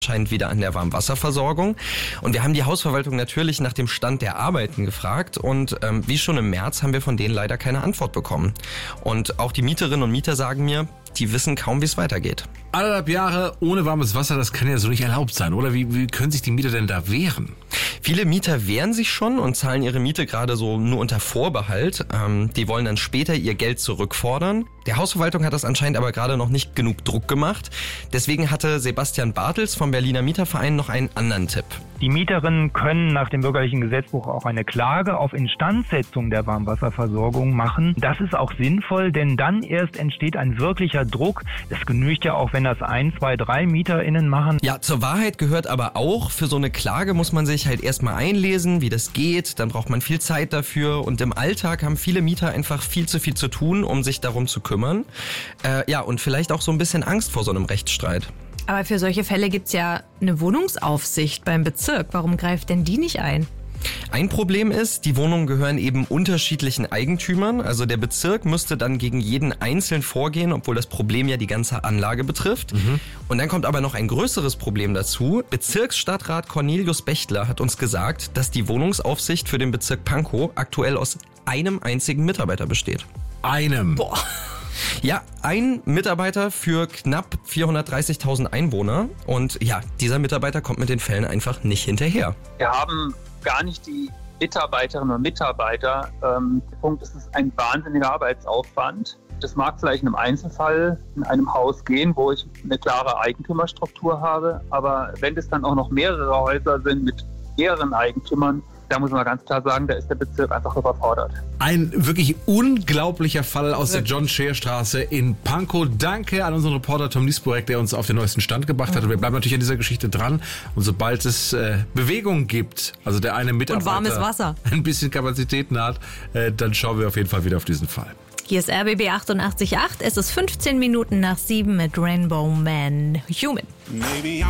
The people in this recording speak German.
Scheint wieder an der Warmwasserversorgung. Und wir haben die Hausverwaltung natürlich nach dem Stand der Arbeiten gefragt und wie schon im März haben wir von denen leider keine Antwort bekommen. Und auch die Mieterinnen und Mieter sagen mir, die wissen kaum, wie es weitergeht. 1,5 Jahre ohne warmes Wasser, das kann ja so nicht erlaubt sein, oder? Wie können sich die Mieter denn da wehren? Viele Mieter wehren sich schon und zahlen ihre Miete gerade so nur unter Vorbehalt. Die wollen dann später ihr Geld zurückfordern. Der Hausverwaltung hat das anscheinend aber gerade noch nicht genug Druck gemacht. Deswegen hatte Sebastian Bartels vom Berliner Mieterverein noch einen anderen Tipp. Die Mieterinnen können nach dem bürgerlichen Gesetzbuch auch eine Klage auf Instandsetzung der Warmwasserversorgung machen. Das ist auch sinnvoll, denn dann erst entsteht ein wirklicher Druck. Es genügt ja auch, wenn das 1, 2, 3 MieterInnen machen. Ja, zur Wahrheit gehört aber auch, für so eine Klage muss man sich halt erstmal einlesen, wie das geht. Dann braucht man viel Zeit dafür und im Alltag haben viele Mieter einfach viel zu viel zu tun, um sich darum zu kümmern. Und vielleicht auch so ein bisschen Angst vor so einem Rechtsstreit. Aber für solche Fälle gibt's ja eine Wohnungsaufsicht beim Bezirk. Warum greift denn die nicht ein? Ein Problem ist, die Wohnungen gehören eben unterschiedlichen Eigentümern. Also der Bezirk müsste dann gegen jeden einzeln vorgehen, obwohl das Problem ja die ganze Anlage betrifft. Und dann kommt aber noch ein größeres Problem dazu. Bezirksstadtrat Cornelius Bechtler hat uns gesagt, dass die Wohnungsaufsicht für den Bezirk Pankow aktuell aus einem einzigen Mitarbeiter besteht. Einem? Boah. Ja, ein Mitarbeiter für knapp 430.000 Einwohner. Und ja, dieser Mitarbeiter kommt mit den Fällen einfach nicht hinterher. Wir haben gar nicht die Mitarbeiterinnen und Mitarbeiter. Der Punkt ist, es ist ein wahnsinniger Arbeitsaufwand. Das mag vielleicht in einem Einzelfall in einem Haus gehen, wo ich eine klare Eigentümerstruktur habe. Aber wenn es dann auch noch mehrere Häuser sind mit mehreren Eigentümern, da muss man ganz klar sagen, da ist der Bezirk einfach überfordert. Ein wirklich unglaublicher Fall aus der John-Scheer-Straße in Pankow. Danke an unseren Reporter Tom Niesburek, der uns auf den neuesten Stand gebracht hat. Und wir bleiben natürlich an dieser Geschichte dran. Und sobald es Bewegung gibt, also der eine Mitarbeiter und warmes Wasser, ein bisschen Kapazitäten hat, dann schauen wir auf jeden Fall wieder auf diesen Fall. Hier ist RBB 88.8. Es ist 15 Minuten nach 7 mit Rainbow Man Human. Maybe